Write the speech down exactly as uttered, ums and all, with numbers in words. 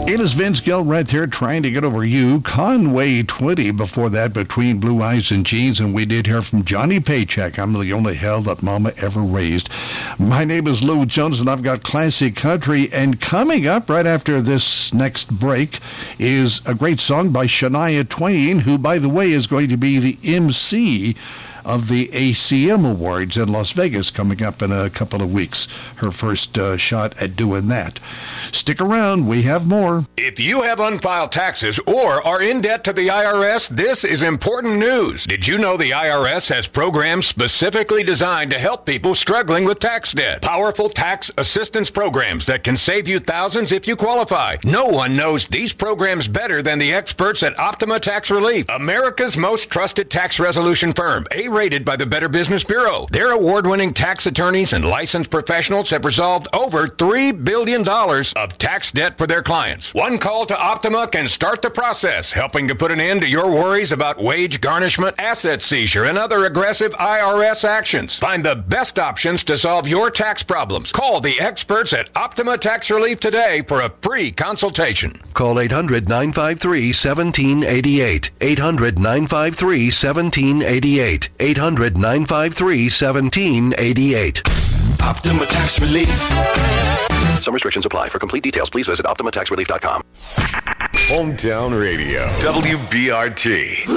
It is Vince Gill right there trying to get over you. Conway twenty before that, Between Blue Eyes and Jeans, and we did hear from Johnny Paycheck. I'm the only hell that mama ever raised. My name is Lou Jones, and I've got classic country. And coming up right after this next break is a great song by Shania Twain, who, by the way, is going to be the M C of the A C M Awards in Las Vegas coming up in a couple of weeks. Her first uh, shot at doing that. Stick around. We have more. If you have unfiled taxes or are in debt to the I R S, this is important news. Did you know the I R S has programs specifically designed to help people struggling with tax debt? Powerful tax assistance programs that can save you thousands if you qualify. No one knows these programs better than the experts at Optima Tax Relief, America's most trusted tax resolution firm, A-rated by the Better Business Bureau. Their award-winning tax attorneys and licensed professionals have resolved over three billion dollars of tax debt for their clients. One call to Optima can start the process, helping to put an end to your worries about wage garnishment, asset seizure, and other aggressive I R S actions. Find the best options to solve your tax problems. Call the experts at Optima Tax Relief today for a free consultation. Call eight hundred, nine five three, one seven eight eight. eight hundred, nine five three, one seven eight eight. eight hundred, nine five three, one seven eight eight. Optima Tax Relief. Some restrictions apply. For complete details, please visit optima tax relief dot com. Hometown Radio, W B R T.